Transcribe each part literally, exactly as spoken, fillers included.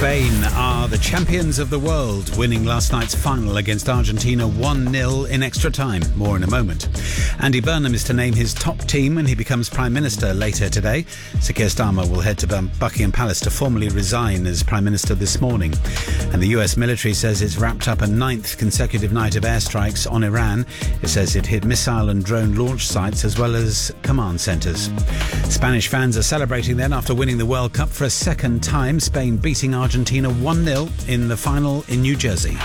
Spain are the champions of the world, winning last night's final against Argentina one nil in extra time. More in a moment. Andy Burnham is to name his top team when he becomes Prime Minister later today. Sir Keir Starmer will head to Buckingham Palace to formally resign as Prime Minister this morning. And the U S military says it's wrapped up a ninth consecutive night of airstrikes on Iran. It says it hit missile and drone launch sites as well as command centres. Spanish fans are celebrating then after winning the World Cup for a second time. Spain beating Argentina one nil in the final in New Jersey.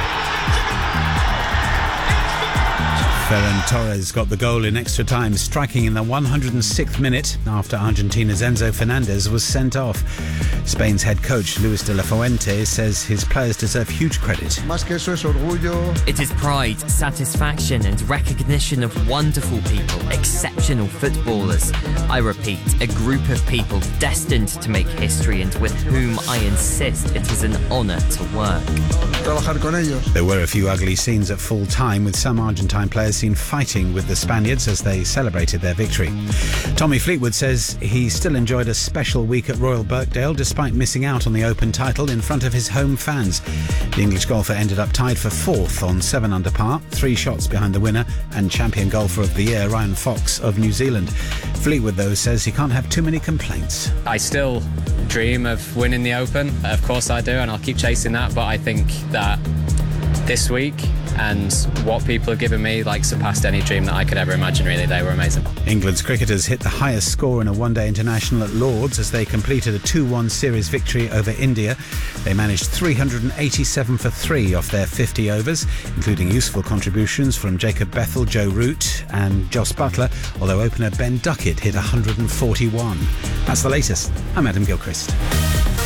Ferran Torres got the goal in extra time, striking in the one hundred sixth minute after Argentina's Enzo Fernandez was sent off. Spain's head coach, Luis de la Fuente, says his players deserve huge credit. It is pride, satisfaction and recognition of wonderful people, exceptional footballers. I repeat, a group of people destined to make history and with whom I insist it is an honour to work. There were a few ugly scenes at full time, with some Argentine players seen fighting with the Spaniards as they celebrated their victory. Tommy Fleetwood says he still enjoyed a special week at Royal Birkdale despite missing out on the Open title in front of his home fans. The English golfer ended up tied for fourth on seven under par, three shots behind the winner and champion golfer of the year, Ryan Fox of New Zealand. Fleetwood, though, says he can't have too many complaints. I still dream of winning the Open. Of course I do, and I'll keep chasing that, but I think that this week and what people have given me like surpassed any dream that I could ever imagine. Really, they were amazing. England's cricketers hit the highest score in a one-day international at Lords as they completed a two one series victory over India. They managed three hundred eighty-seven for three off their fifty overs, including useful contributions from Jacob Bethel, Joe Root and Jos Buttler, although opener Ben Duckett hit one hundred forty-one. That's the latest. I'm Adam Gilchrist.